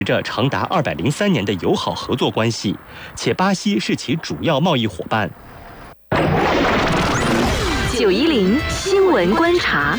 着长达203年的友好合作关系，且巴西是其主要贸易伙伴。 910新闻观察。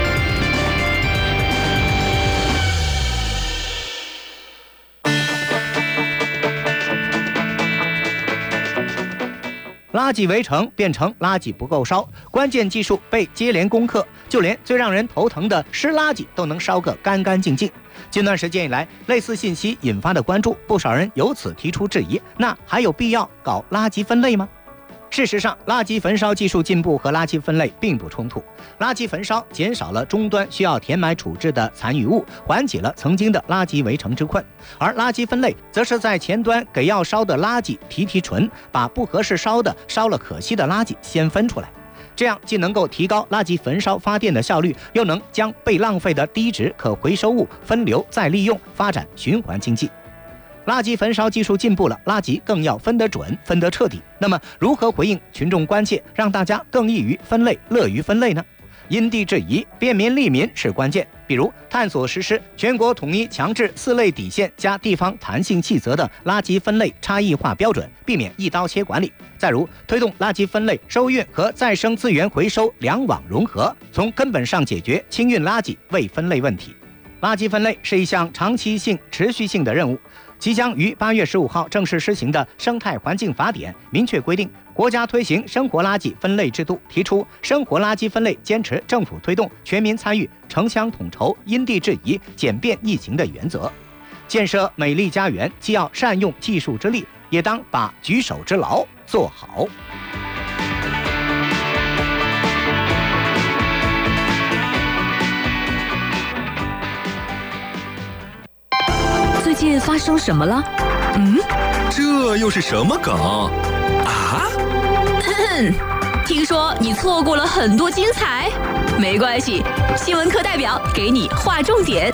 垃圾围城变成垃圾不够烧，关键技术被接连攻克，就连最让人头疼的湿垃圾都能烧个干干净净。近段时间以来，类似信息引发的关注，不少人由此提出质疑：那还有必要搞垃圾分类吗？事实上，垃圾焚烧技术进步和垃圾分类并不冲突。垃圾焚烧减少了终端需要填埋处置的残余物，缓解了曾经的垃圾围城之困；而垃圾分类则是在前端给要烧的垃圾提纯，把不合适烧的、烧了可惜的垃圾先分出来。这样既能够提高垃圾焚烧发电的效率，又能将被浪费的低值可回收物分流再利用，发展循环经济。垃圾焚烧技术进步了，垃圾更要分得准、分得彻底。那么，如何回应群众关切，让大家更易于分类、乐于分类呢？因地制宜、便民利民是关键。比如，探索实施全国统一强制4类底线加地方弹性细则的垃圾分类差异化标准，避免一刀切管理。再如，推动垃圾分类、收运和再生资源回收两网融合，从根本上解决清运垃圾未分类问题。垃圾分类是一项长期性、持续性的任务。即将于8月15号正式施行的《生态环境法典》明确规定，国家推行生活垃圾分类制度，提出生活垃圾分类坚持政府推动、全民参与、城乡统筹、因地制宜、简便易行的原则。建设美丽家园，既要善用技术之力，也当把举手之劳做好。 最近发生什么了？ 这又是什么梗啊？ 听说你错过了很多精彩，没关系，新闻课代表给你划重点。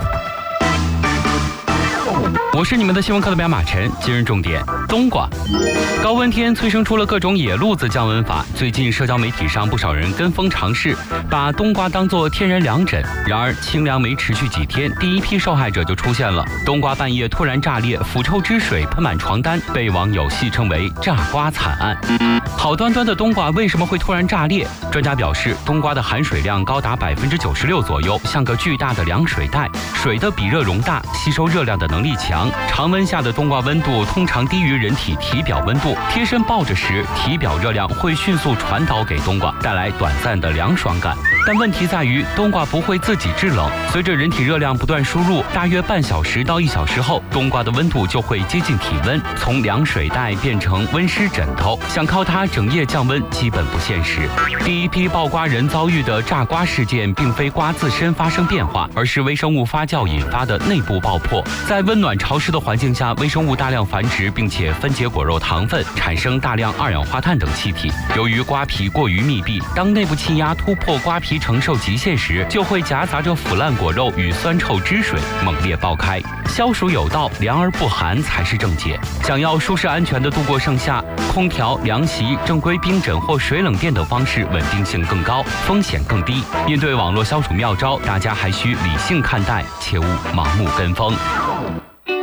我是你们的新闻课代表马晨，今日重点：冬瓜。高温天催生出了各种野路子降温法，最近社交媒体上不少人跟风尝试，把冬瓜当作天然凉枕。然而清凉没持续几天，第一批受害者就出现了。冬瓜半夜突然炸裂，腐臭汁水喷满床单，被网友戏称为炸瓜惨案。好端端的冬瓜为什么会突然炸裂？专家表示，冬瓜的含水量高达96%左右，像个巨大的凉水袋，水的比热容大，吸收热量的能力强。常温下的冬瓜温度通常低于人体体表温度，贴身抱着时，体表热量会迅速传导给冬瓜，带来短暂的凉爽感。但问题在于，冬瓜不会自己制冷，随着人体热量不断输入，大约半小时到1小时后，冬瓜的温度就会接近体温，从凉水袋变成温湿枕头，想靠它整夜降温基本不现实。第一批爆瓜人遭遇的炸瓜事件，并非瓜自身发生变化，而是微生物发酵引发的内部爆破。在温暖潮湿的环境下，微生物大量繁殖，并且分解果肉糖分，产生大量二氧化碳等气体。由于瓜皮过于密闭，当内部气压突破瓜皮承受极限时，就会夹杂着腐烂果肉与酸臭汁水猛烈爆开。消暑有道，凉而不寒才是正解。想要舒适安全地度过盛夏，空调、凉席、正规冰枕或水冷垫等方式稳定性更高，风险更低。应对网络消暑妙招，大家还需理性看待，切勿盲目跟风。